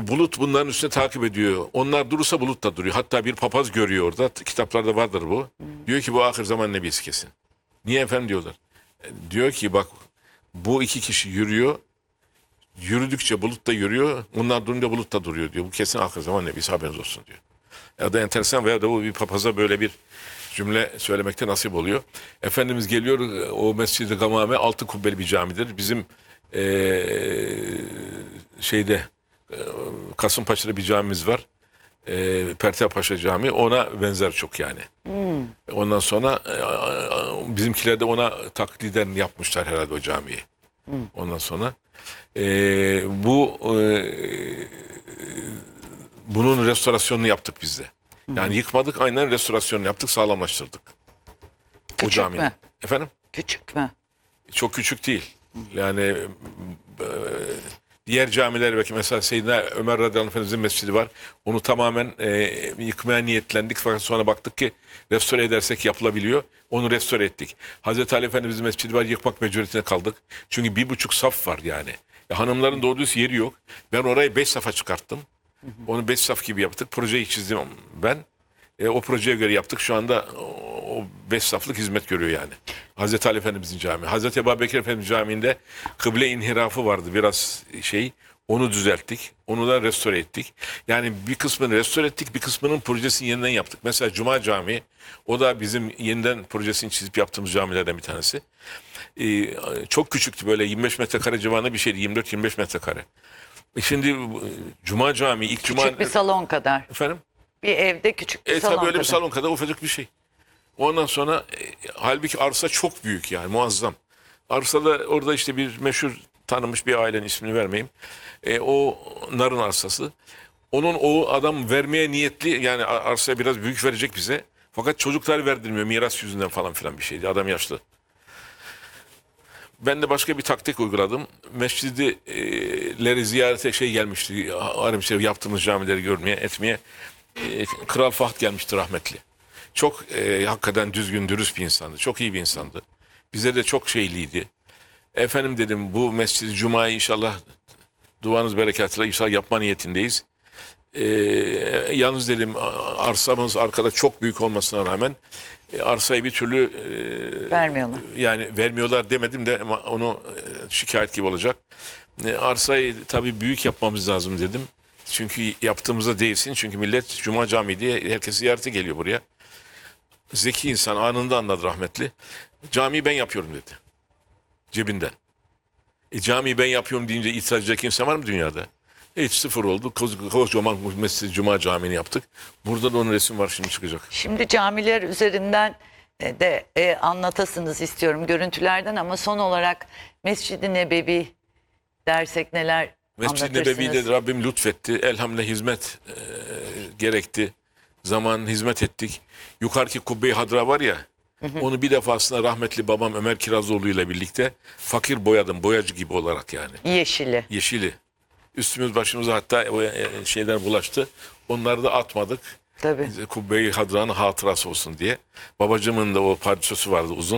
Bu bulut bunların üstüne takip ediyor. Onlar durursa bulut da duruyor. Hatta bir papaz görüyor orada. Kitaplarda vardır bu. Diyor ki bu ahir zaman nebisi kesin. Niye efendim diyorlar. Diyor ki bak bu iki kişi yürüyor. Yürüdükçe bulut da yürüyor. Onlar durunca bulut da duruyor diyor. Bu kesin ahir zaman nebisi, haberiniz olsun diyor. Ya da enteresan, veya da bu bir papaza böyle bir cümle söylemekte nasip oluyor. Efendimiz geliyor, o Mescid-i Gamame altı kubbeli bir camidir. Bizim şeyde Kasımpaşa'da bir camimiz var. Pertepaşa Camii, ona benzer çok yani. Ondan sonra bizimkiler de ona takliden yapmışlar herhalde o camiyi. Ondan sonra bunun restorasyonunu yaptık biz de. Yani yıkmadık, aynen restorasyonunu yaptık, sağlamlaştırdık. O Küçük caminin. mü? Efendim? Küçük mü? Çok küçük değil. Yani diğer camiler, belki mesela Seyyidina Ömer radıyallahu anh Efendimizin mescidi var. Onu tamamen yıkmaya niyetlendik, fakat sonra baktık ki restore edersek yapılabiliyor. Onu restore ettik. Hazreti Ali Efendimizin mescidi var, yıkmak mecburiyetine kaldık. Çünkü 1,5 saf var yani. Hanımların doğru düz yeri yok. Ben orayı 5 safa çıkarttım. Onu 5 saf gibi yaptık. Projeyi çizdim ben. O projeye göre yaptık. Şu anda o 5 saflık hizmet görüyor yani. Hazreti Ali Efendimizin camii. Hazreti Ebubekir Efendimiz Camii'nde kıble inhirafı vardı biraz şey. Onu düzelttik. Onu da restore ettik. Yani bir kısmını restore ettik, bir kısmının projesini yeniden yaptık. Mesela Cuma Camii, o da bizim yeniden projesini çizip yaptığımız camilerden bir tanesi. Çok küçüktü, böyle 25 metrekare civarında bir şeydi. 24-25 metrekare. Şimdi Cuma Camii ilk Küçük Cuma... bir salon kadar. Efendim? Bir evde küçük bir salon Tabii öyle kadar. bir salon kadar ufacık bir şey. Ondan sonra halbuki arsa çok büyük yani, muazzam. Arsada orada işte bir meşhur tanınmış bir ailenin ismini vermeyeyim. O narın arsası. O adam vermeye niyetli, yani arsaya biraz büyük verecek bize. Fakat çocuklar verdirmiyor, miras yüzünden falan filan bir şeydi. Adam yaşlı. Ben de başka bir taktik uyguladım. Mescidileri ziyarete gelmişti. Harem yaptığımız camileri görmeye, etmeye. Kral Fahd gelmişti rahmetli. Çok hakikaten düzgün, dürüst bir insandı. Çok iyi bir insandı. Bize de çok şeyliydi. Efendim dedim, bu Mescid-i Cuma'yı inşallah duanız berekatıyla inşallah yapma niyetindeyiz. Yalnız dedim, arsamız arkada çok büyük olmasına rağmen arsayı bir türlü Vermiyorlar. yani vermiyorlar demedim de, ama onu şikayet gibi olacak. Arsayı tabii büyük yapmamız lazım dedim. Çünkü yaptığımızda değilsin. Çünkü millet Cuma Camii diye herkes ziyarete geliyor buraya. Zeki insan anında anladı rahmetli. Camiyi ben yapıyorum dedi. Cebinden. Camiyi ben yapıyorum deyince itiraz edecek kimse var mı dünyada? Hiç, sıfır oldu. Kocaman Mescid Cuma Camii'ni yaptık. Burada da onun resim var, şimdi çıkacak. Şimdi camiler üzerinden de anlatasınız istiyorum görüntülerden, ama son olarak Mescid-i Nebevi dersek neler Mescid-i anlatırsınız? Nebevi'de Rabbim lütfetti. Elhamdülillah hizmet gerekti. Zaman hizmet ettik. Yukarıki Kubbe-i Hadra var ya, onu bir defasında rahmetli babam Ömer Kirazoğlu ile birlikte fakir boyadım. Boyacı gibi olarak yani. Yeşili. Yeşili. Üstümüz başımıza hatta o şeyler bulaştı. Onları da atmadık. Tabii. Kubbe-i Hadra'nın hatırası olsun diye. Babacımın da o pardösü vardı uzun.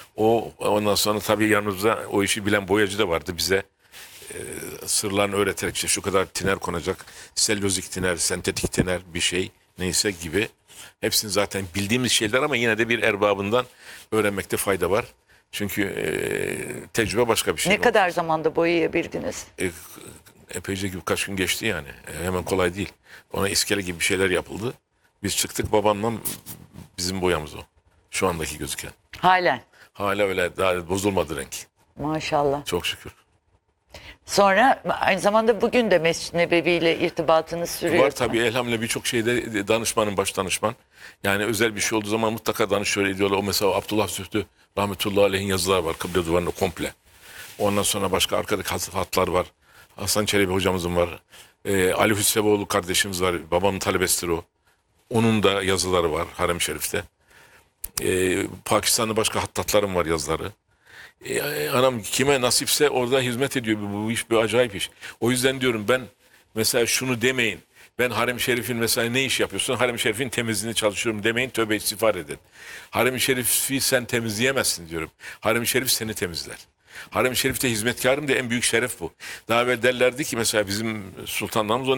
Ondan sonra tabii yanımızda o işi bilen boyacı da vardı, bize sırlarını öğreterek işte şu kadar tiner konacak. Selülozik tiner, sentetik tiner bir şey neyse gibi. Hepsini zaten bildiğimiz şeyler, ama yine de bir erbabından öğrenmekte fayda var. Çünkü tecrübe başka bir şey. Ne kadar zamanda boyayabildiniz? Epeyce gibi, kaç gün geçti yani. Hemen kolay değil. Ona iskele gibi bir şeyler yapıldı. Biz çıktık, babamla bizim boyamız o. Şu andaki gözüken. Halen. Hala öyle, daha bozulmadı renk. Maşallah. Çok şükür. Sonra aynı zamanda bugün de Mescid-i Nebevi ile irtibatınız sürüyor. Var tabii, elhamdülillah birçok şeyde danışmanım, baş danışman. Yani özel bir şey olduğu zaman mutlaka danışıyor ediyorlar. O mesela Abdullah Zühtü rahmetullahi aleyhin yazılar var kıble duvarında komple. Ondan sonra başka arkadaki hatlar var. Hasan Çelebi hocamızın var. Ali Hüsrevoğlu kardeşimiz var. Babamın talebesidir o. Onun da yazıları var Harem-i Şerif'te. Pakistan'da başka hattatlarım var, yazıları. Anam kime nasipse orada hizmet ediyor. Bu iş bir acayip iş. O yüzden diyorum ben, mesela şunu demeyin. Ben Harem-i Şerif'in mesela ne iş yapıyorsun? Harem-i Şerif'in temizliğini çalışıyorum demeyin. Tövbe istiğfar edin. Harem-i Şerif'i sen temizleyemezsin diyorum. Harem-i Şerif seni temizler. Harem-i Şerif'te hizmetkarım da en büyük şeref bu. Daha evvel derlerdi ki mesela bizim sultanlarımız